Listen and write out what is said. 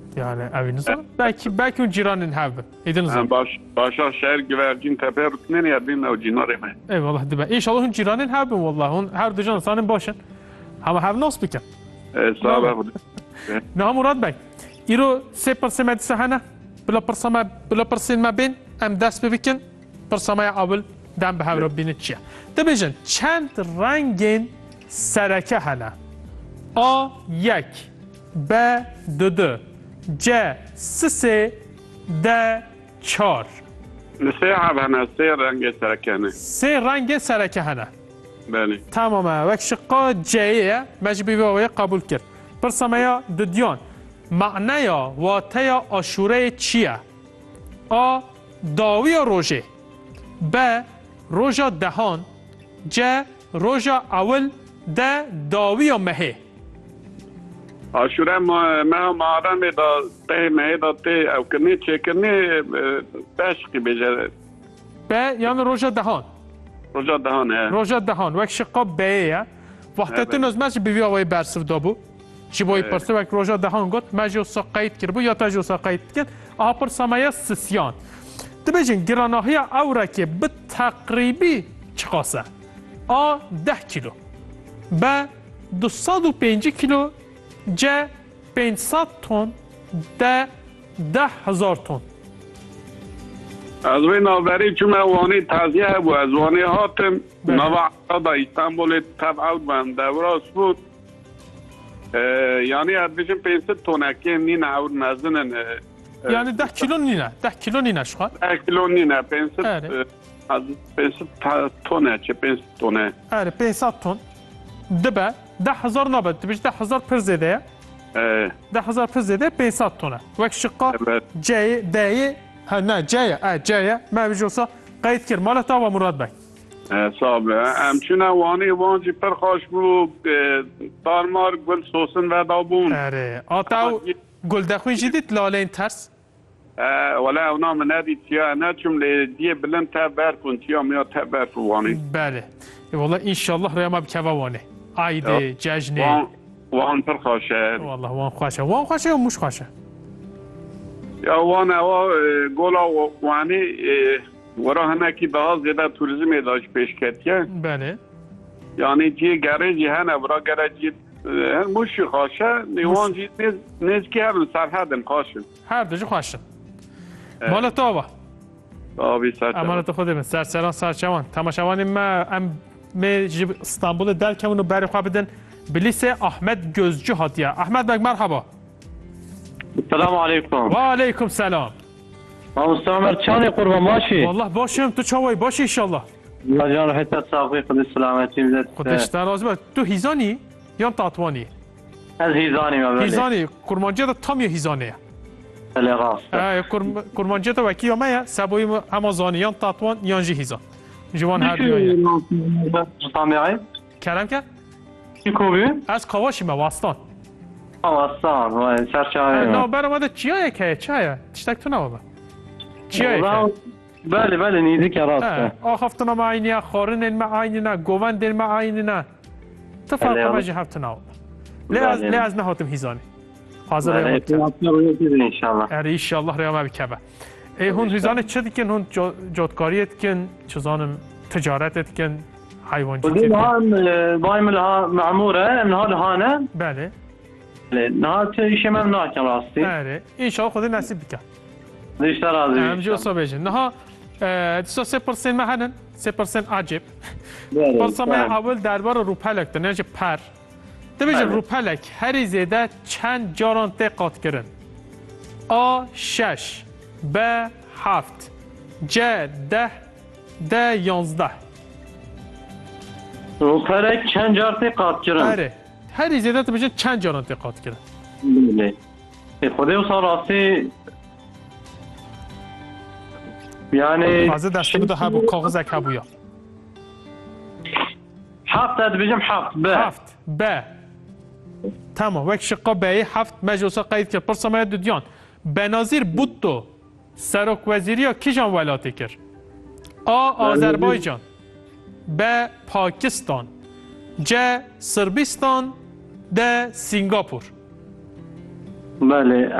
Yani evinizde belki o ciranın hevi. İdiniz. Başa şehir güvercin tepe rutinen yerdin o cinare mi? Eyvallah dibe. İnşallah on ciranın hevi vallahi. On her ducan senin başın. Ama hev nasıl biken? Sağ ol. Ne Murat Bey? İro se perseme disahana. Bula perseme ben em dest bikin. Persemeye avul dem be hev Rabbini çiye. Dibijin çend rengin sereke hana. A yek. B dödü. C sisi. D çar. Se hana se rengi serekene. Se rengi sereke hana. Beli. Tamam. Vek şıkka C'ye mecbi ve kabul kir. Persemeye düdyan. Ma'naya vateya aşure çiye? A. Daviya roje. B. Roja dehan. C. Roja avil. D. Daviya mehe. Aşure mağaran da te mehe da te evkini çekini beşki becere. B. Yani roja dehan. Roja dehan he. Roja dehan. Vek şıkka B'ye. Vahtettin özmez bir avayı bersiv da bu. Jiboy persi vek roja dehan got. Meci olsa kayıt kir bu. Yata olsa kayıt kir. Aha persamaya sisyan. Dibijin giranahiya avraki bit takribi çıkasa. A. 10 kilo. B. 205 kilo. C. 500 ton. D. 10,000 ton. از وی نوبری چون وانی تازیه بود از وانی هاتم نوع دا استانبول تبعود بند دورا بود yani adbizim 500 tonaki nina avur nazının yani 10 kilo nina 10 kilo nina şu an 10 kilo nina 500 tona 500 tona evet 500 ton dibe 10,000 nabet dibe 10,000 per zede 10,000 per zede 500 tona vek şıkka C'ye D'ye ne C'ye mevcut olsa kayıt kir malata ve Murat Bey صابه همچنین وانی وانجی پر خوش بود دارمار گل سوسن و دابون اره آتاو گل دخوی جدید لالین ترس ولی اونا من ندید چیا نه چون دیه بلند تبر کن چیا میا تبر کن وانی بله والله انشالله ریما بکوا وانی عیده ججنه وان پر خوشه والله وان خوشه یا مش خوشه یا وان اوا گلا وانی ورا هنکی daha زیاده توریسم داشت پیش کردیه بله یعنی چی گرجی هنه ورا گرجی مشی خواشه نیوانجی نزکی هم سرحدن خواشه هر دوجی خوشه مالت آوا آبی سرچوان امانت خودم سرچوان تماشاوانی ما جیب استانبول در کمونو بری خواه بدن بلیس احمد gözcü hatiye Ahmet Bey merhaba Selamun aleyküm. Ve aleyküm selam Mustafa çane kurban başı. Vallahi başım tu çavay başı inşallah. Allah canı hatta sağlık kılı selametimize. Kudüs'ten razı be. Tu hizani ya tatvani? Az hizani mi böyle? Hizani kurmancı da tam ya hizaniye. Öyle rast. Kurmancı da vaki ama ya saboyu ama zani ya tatvan ya hizan. Civan her dünya. Tamam. Kerem ke? Çikobi? Az kavaşım vastan. Vastan. Vay serçane. Ne benim adı çiğe ke çaya. Tiştek tu ne oldu? بله نیزی که راسته هفتنا ما عینیه خارن ما عینیه گوان ما عینیه تفرق ما جه هفتنا لیاز نهاتم هیزانی حاضر انشالله انشالله ریامه بکبه هون هیزانی چه دیکن هون جادکاری اتکن چزانم تجارت اتکن حیوانچی اتکن بایم لها معموره منها لهانه بله نها تیشه ممنوع کن راستی بله انشالله خود نصیب بکن دیشتر راضی همجو صبحش نها دیسا 3% مهنن 3% عجب برسامه اول دربار روپلک دنیا چه پر دبیج روپلک هری زیده چند جاران تقاط کرن A 6 B 7 C 10 D 11 روپلک چند جار تقاط کرن هری زیده دبیج چند جاران تقاط کرن خودی و راستی yani fazla dersini de ha bu kağızak ha bu ya. Haft edeceğim haft B. Tamam. Vek şıkka B'yi haft meclusa kayıt kir. Pırsamaya düdyan. Benazir Butto Serok Veziriya kijan velatı kir? A. Azerbaycan B. Pakistan C. Sırbistan D. Singapur Bəli.